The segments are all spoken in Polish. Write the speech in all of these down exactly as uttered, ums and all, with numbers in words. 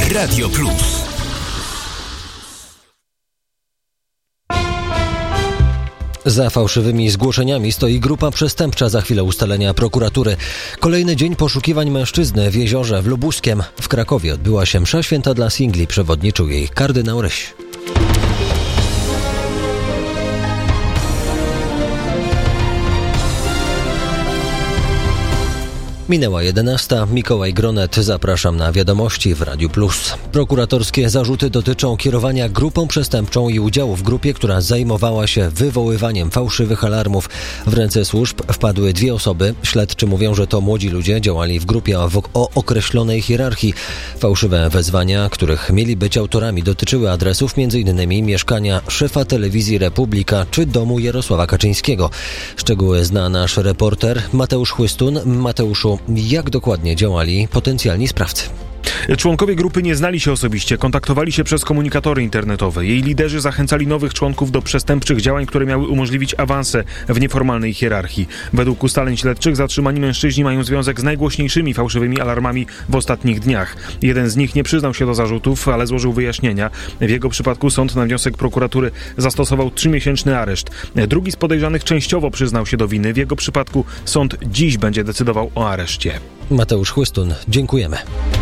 Radio Plus. Za fałszywymi zgłoszeniami stoi grupa przestępcza. Za chwilę ustalenia prokuratury. Kolejny dzień poszukiwań mężczyzny w Jeziorze w Lubuskiem. W Krakowie odbyła się msza święta dla singli. Przewodniczył jej kardynał Ryś. Minęła jedenasta. Mikołaj Gronet. Zapraszam na wiadomości w Radiu Plus. Prokuratorskie zarzuty dotyczą kierowania grupą przestępczą i udziału w grupie, która zajmowała się wywoływaniem fałszywych alarmów. W ręce służb wpadły dwie osoby. Śledczy mówią, że to młodzi ludzie działali w grupie o, o określonej hierarchii. Fałszywe wezwania, których mieli być autorami, dotyczyły adresów między innymi mieszkania szefa telewizji Republika czy domu Jarosława Kaczyńskiego. Szczegóły zna nasz reporter Mateusz Chłystun. Mateuszu, jak dokładnie działali potencjalni sprawcy? Członkowie grupy nie znali się osobiście, kontaktowali się przez komunikatory internetowe. Jej liderzy zachęcali nowych członków do przestępczych działań, które miały umożliwić awanse w nieformalnej hierarchii. Według ustaleń śledczych zatrzymani mężczyźni mają związek z najgłośniejszymi fałszywymi alarmami w ostatnich dniach. Jeden z nich nie przyznał się do zarzutów, ale złożył wyjaśnienia. W jego przypadku sąd na wniosek prokuratury zastosował trzymiesięczny areszt. Drugi z podejrzanych częściowo przyznał się do winy. W jego przypadku sąd dziś będzie decydował o areszcie. Mateusz Chłystun, dziękujemy.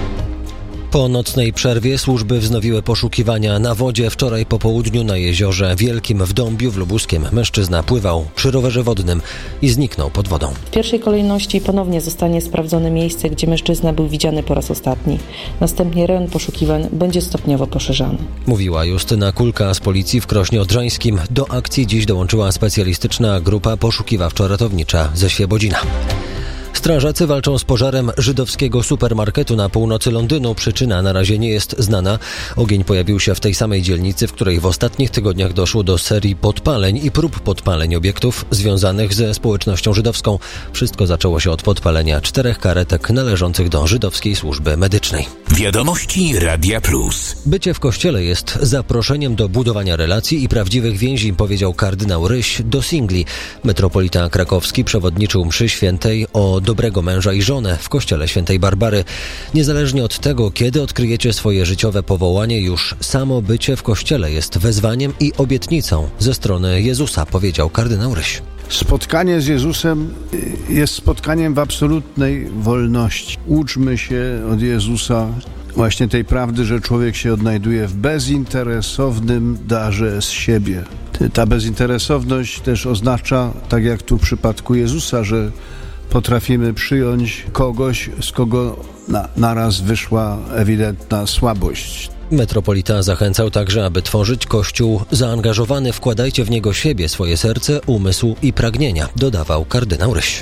Po nocnej przerwie służby wznowiły poszukiwania na wodzie. Wczoraj po południu na jeziorze Wielkim w Dąbiu w Lubuskiem mężczyzna pływał przy rowerze wodnym i zniknął pod wodą. W pierwszej kolejności ponownie zostanie sprawdzone miejsce, gdzie mężczyzna był widziany po raz ostatni. Następnie rejon poszukiwań będzie stopniowo poszerzany. Mówiła Justyna Kulka z policji w Krośnie Odrzańskim. Do akcji dziś dołączyła specjalistyczna grupa poszukiwawczo-ratownicza ze Świebodzina. Strażacy walczą z pożarem żydowskiego supermarketu na północy Londynu. Przyczyna na razie nie jest znana. Ogień pojawił się w tej samej dzielnicy, w której w ostatnich tygodniach doszło do serii podpaleń i prób podpaleń obiektów związanych ze społecznością żydowską. Wszystko zaczęło się od podpalenia czterech karetek należących do żydowskiej służby medycznej. Wiadomości Radia Plus. Bycie w kościele jest zaproszeniem do budowania relacji i prawdziwych więzi, powiedział kardynał Ryś do singli. Metropolita krakowski przewodniczył mszy świętej o dobrego męża i żonę w kościele świętej Barbary. Niezależnie od tego, kiedy odkryjecie swoje życiowe powołanie, już samo bycie w kościele jest wezwaniem i obietnicą ze strony Jezusa, powiedział kardynał Ryś. Spotkanie z Jezusem jest spotkaniem w absolutnej wolności. Uczmy się od Jezusa właśnie tej prawdy, że człowiek się odnajduje w bezinteresownym darze z siebie. Ta bezinteresowność też oznacza, tak jak tu w przypadku Jezusa, że potrafimy przyjąć kogoś, z kogo na, naraz wyszła ewidentna słabość. Metropolita zachęcał także, aby tworzyć kościół zaangażowany. Wkładajcie w niego siebie, swoje serce, umysł i pragnienia, dodawał kardynał Ryś.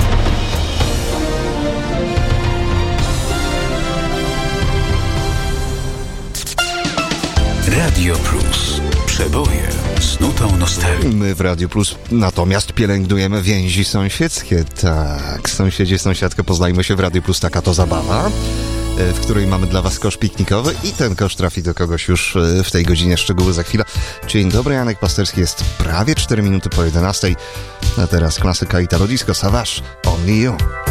Radio Plus. Przeboje z nutą nostalgii. My w Radio Plus natomiast pielęgnujemy więzi sąsiedzkie. Tak, sąsiedzi, sąsiadkę, poznajmy się w Radio Plus, taka to zabawa, w której mamy dla was kosz piknikowy i ten kosz trafi do kogoś już w tej godzinie. Szczegóły za chwilę. Dzień dobry, Janek Pasterski, jest prawie cztery minuty po jedenastej. A teraz klasyka Italo Disco, Savage, Only You.